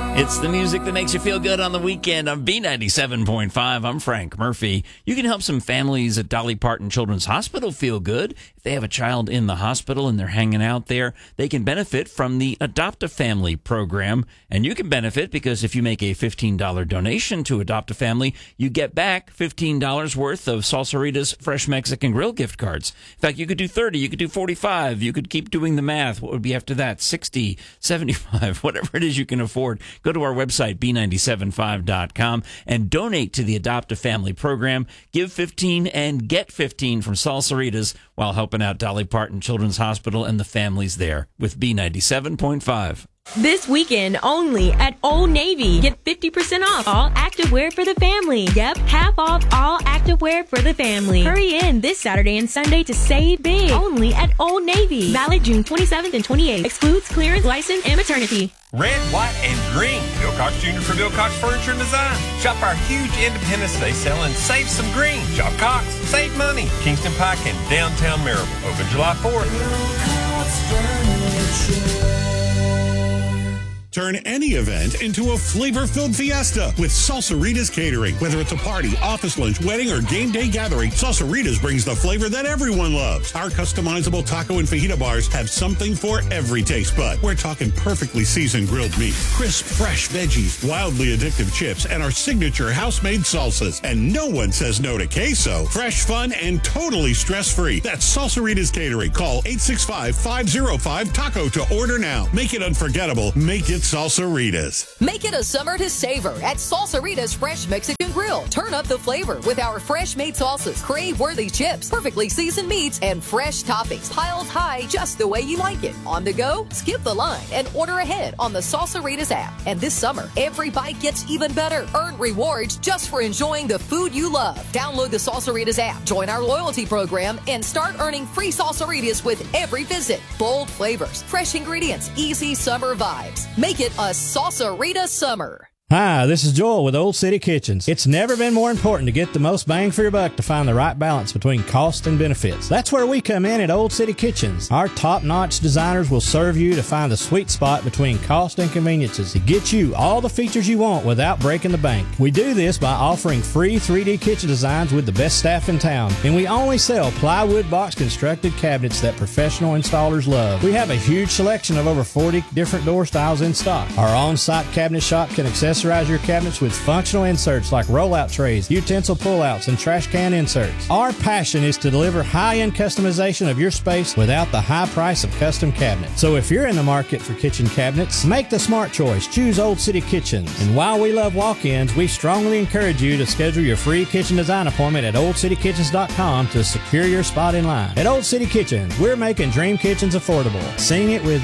It's the music that makes you feel good on the weekend on B97.5. I'm Frank Murphy. You can help some families at Dolly Parton Children's Hospital feel good. If they have a child in the hospital and they're hanging out there, they can benefit from the Adopt a Family program. And you can benefit because if you make a $15 donation to Adopt a Family, you get back $15 worth of Salsarita's Fresh Mexican Grill gift cards. In fact, you could do 30, you could do 45, you could keep doing the math. What would be after that? 60, 75, whatever it is you can afford. Go to our website, b975.com, and donate to the Adopt a Family program. Give 15 and get 15 from Salsaritas while helping out Dolly Parton Children's Hospital and the families there with B97.5. This weekend only at Old Navy. Get 50% off all activewear for the family. Yep, half off all activewear for the family. Hurry in this Saturday and Sunday to save big. Only at Old Navy. Valid June 27th and 28th. Excludes clearance, license, and maternity. Red, white, and green. Bill Cox Jr. for Bill Cox Furniture and Design. Shop our huge Independence Day sale and save some green. Shop Cox. Save money. Kingston Pike and downtown Maryville. Open July 4th. Turn any event into a flavor-filled fiesta with Salsaritas Catering. Whether it's a party, office lunch, wedding, or game day gathering, Salsaritas brings the flavor that everyone loves. Our customizable taco and fajita bars have something for every taste bud. We're talking perfectly seasoned grilled meat, crisp, fresh veggies, wildly addictive chips, and our signature house-made salsas. And no one says no to queso. Fresh, fun, and totally stress-free. That's Salsaritas Catering. Call 865-505-TACO to order now. Make it unforgettable. Make it Salsaritas. Make it a summer to savor at Salsarita's Fresh Mexican Grill. Turn up the flavor with our fresh-made salsas, crave-worthy chips, perfectly seasoned meats, and fresh toppings piled high just the way you like it. On the go? Skip the line and order ahead on the Salsaritas app. And this summer, every bite gets even better. Earn rewards just for enjoying the food you love. Download the Salsaritas app, join our loyalty program, and start earning free Salsaritas with every visit. Bold flavors, fresh ingredients, easy summer vibes. Make it a Salsarita summer. Hi, this is Joel with Old City Kitchens. It's never been more important to get the most bang for your buck to find the right balance between cost and benefits. That's where we come in at Old City Kitchens. Our top-notch designers will serve you to find the sweet spot between cost and conveniences to get you all the features you want without breaking the bank. We do this by offering free 3D kitchen designs with the best staff in town. And we only sell plywood box constructed cabinets that professional installers love. We have a huge selection of over 40 different door styles in stock. Our on-site cabinet shop can accessorize your cabinets with functional inserts like rollout trays, utensil pullouts, and trash can inserts. Our passion is to deliver high-end customization of your space without the high price of custom cabinets. So if you're in the market for kitchen cabinets, make the smart choice. Choose Old City Kitchens. And while we love walk-ins, we strongly encourage you to schedule your free kitchen design appointment at oldcitykitchens.com to secure your spot in line. At Old City Kitchens, we're making dream kitchens affordable. Sing it with